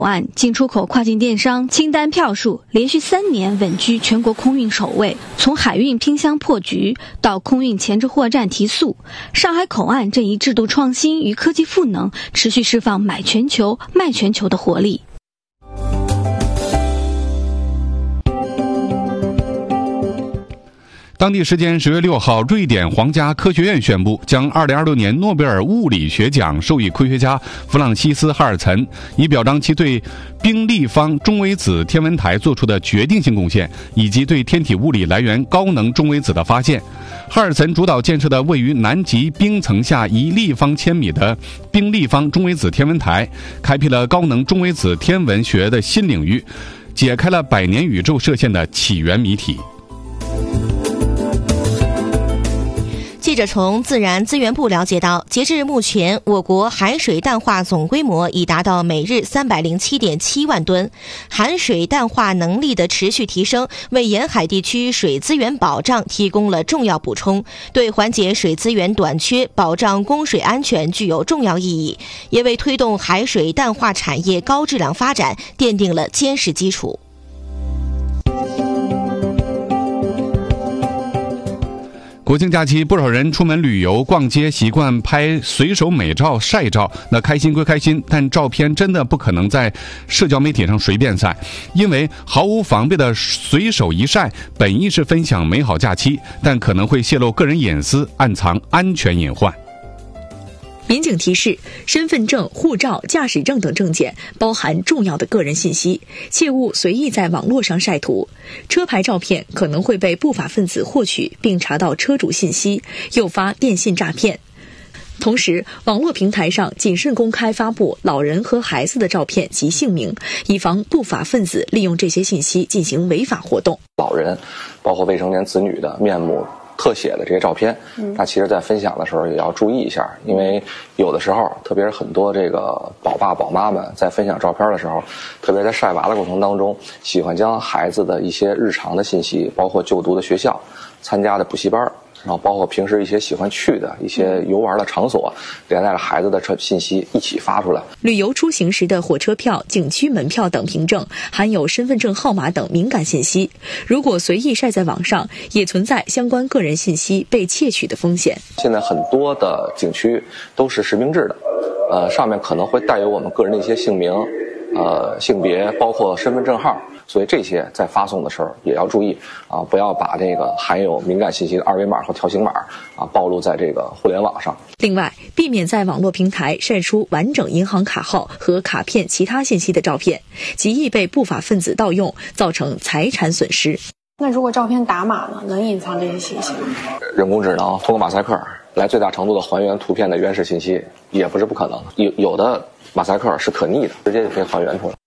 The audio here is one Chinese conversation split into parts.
案进出口跨境电商清单票数连续3年稳居全国空运首位，从海运拼箱破局到空运前置货站提速，上海口岸这一制度创新与科技赋能持续释放买全球卖全球的活力。 当地时间10月6号，瑞典皇家科学院宣布，将2026年诺贝尔物理学奖授予科学家弗朗西斯·哈尔岑，以表彰其对冰立方中微子天文台做出的决定性贡献，以及对天体物理来源高能中微子的发现。哈尔岑主导建设的位于南极冰层下1立方千米的冰立方中微子天文台，开辟了高能中微子天文学的新领域，解开了100年宇宙射线的起源谜题。 记者从自然资源部了解到，截至目前，我国海水淡化总规模已达到每日307.7万吨。含水淡化能力的持续提升，为沿海地区水资源保障提供了重要补充，对缓解水资源短缺、保障供水安全具有重要意义，也为推动海水淡化产业高质量发展奠定了坚实基础。 国庆假期，不少人出门旅游、逛街，习惯拍随手美照、晒照。那开心归开心，但照片真的不可能在社交媒体上随便晒，因为毫无防备的随手一晒，本意是分享美好假期，但可能会泄露个人隐私，暗藏安全隐患。 民警提示：身份证、护照、驾驶证等证件包含重要的个人信息，切勿随意在网络上晒图。车牌照片可能会被不法分子获取并查到车主信息，诱发电信诈骗。同时，网络平台上谨慎公开发布老人和孩子的照片及姓名，以防不法分子利用这些信息进行违法活动。 老人，包括未成年子女的面目特写的这些照片，那其实在分享的时候也要注意一下，因为有的时候，特别是很多这个宝爸宝妈们在分享照片的时候，特别在晒娃的过程当中，喜欢将孩子的一些日常的信息，包括就读的学校、参加的补习班，然后包括平时一些喜欢去的一些游玩的场所，连带着孩子的信息一起发出来。 旅游出行时的火车票、景区门票等凭证含有身份证号码等敏感信息，如果随意晒在网上，也存在相关个人信息被窃取的风险。 现在很多的景区都是实名制的，上面可能会带有我们个人的一些姓名、性别，包括身份证号。所以这些在发送的时候也要注意啊，不要把这个含有敏感信息的二维码和条形码暴露在这个互联网上。 另外，避免在网络平台晒出完整银行卡号和卡片其他信息的照片，极易被不法分子盗用，造成财产损失。 那如果照片打码呢，能隐藏这些信息吗？ 人工智能通过马赛克来最大程度的还原图片的原始信息，也不是不可能。有的马赛克是可逆的，直接就可以还原出来。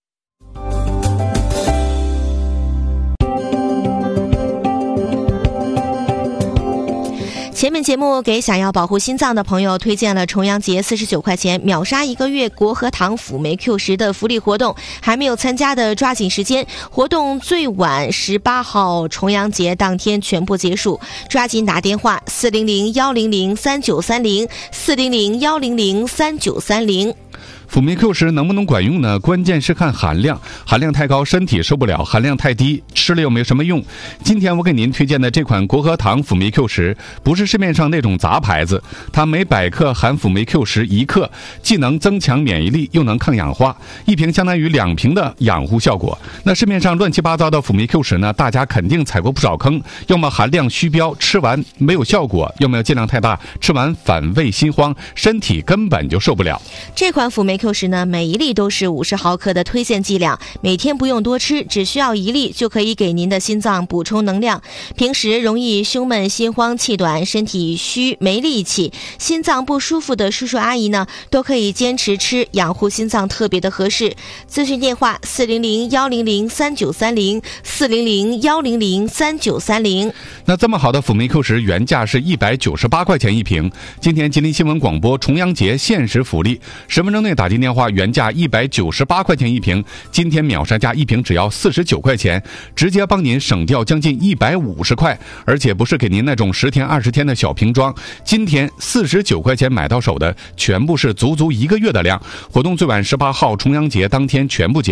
前面节目给想要保护心脏的朋友推荐了重阳节49块钱秒杀1个月国和堂辅酶 Q10 的福利活动，还没有参加的抓紧时间，活动最晚18号重阳节当天全部结束，抓紧打电话400-100-3930 400-100-3930。 辅酶 Q10 能不能管用呢？关键是看含量，含量太高身体受不了，含量太低吃了又没什么用。今天我给您推荐的这款国和堂辅酶 Q10 不是市面上那种杂牌子，它每100克含辅酶 Q10 1克，既能增强免疫力又能抗氧化，一瓶相当于2瓶的养护效果。那市面上乱七八糟的辅酶 Q10 呢，大家肯定踩过不少坑，要么含量虚标，吃完没有效果，要么剂量太大，吃完反胃心慌，身体根本就受不了。 这款辅酶 Q10 呢，每1粒都是50毫克的推荐剂量，每天不用多吃，只需要1粒就可以给您的心脏补充能量。平时容易胸闷、心慌、气短、身体虚、没力气、心脏不舒服的叔叔阿姨呢，都可以坚持吃，养护心脏特别的合适。咨询电话400-100-3930 400-100-3930。 那这么好的辅酶 Q10 原价是198块钱一瓶，今天吉林新闻广播重阳节限时福利，10分钟内打进电话，原价198块钱一瓶，今天秒杀价一瓶只要49块钱，直接帮您省掉将近150块，而且不是给您那种10天20天的小瓶装，今天49块钱买到手的全部是足足1个月的量。活动最晚18号重阳节当天全部结